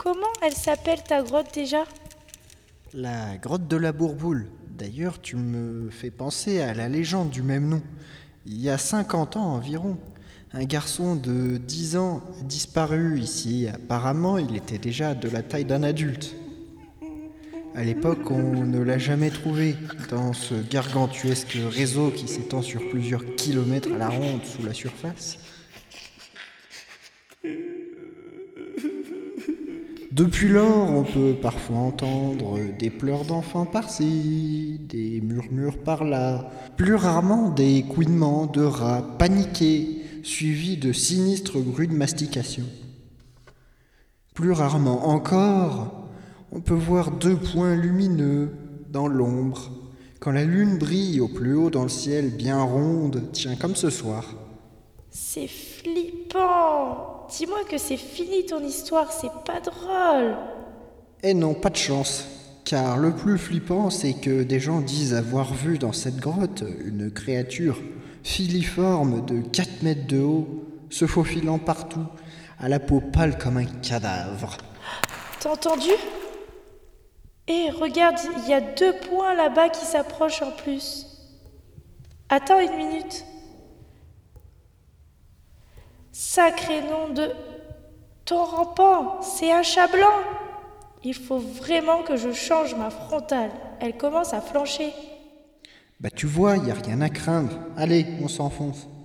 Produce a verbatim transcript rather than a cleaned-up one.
Comment elle s'appelle ta grotte déjà? La grotte de la Bourboule. D'ailleurs, tu me fais penser à la légende du même nom. Il y a cinquante ans environ, un garçon de dix ans a disparu ici. Apparemment, il était déjà de la taille d'un adulte. À l'époque, on ne l'a jamais trouvé dans ce gargantuesque réseau qui s'étend sur plusieurs kilomètres à la ronde sous la surface. Depuis lors, on peut parfois entendre des pleurs d'enfants par-ci, des murmures par-là, plus rarement des couinements de rats paniqués, suivis de sinistres bruits de mastication. Plus rarement encore, on peut voir deux points lumineux dans l'ombre, quand la lune brille au plus haut dans le ciel bien ronde, tiens comme ce soir. C'est flippant. Dis-moi que c'est fini ton histoire, c'est pas drôle. Eh non, pas de chance, car le plus flippant, c'est que des gens disent avoir vu dans cette grotte une créature filiforme de quatre mètres de haut, se faufilant partout, à la peau pâle comme un cadavre. T'as entendu? Eh, regarde, il y a deux points là-bas qui s'approchent en plus. Attends une minute. Sacré nom de... Ton rampant, c'est un chat blanc. Il faut vraiment que je change ma frontale. Elle commence à flancher. Bah tu vois, y a rien à craindre. Allez, on s'enfonce.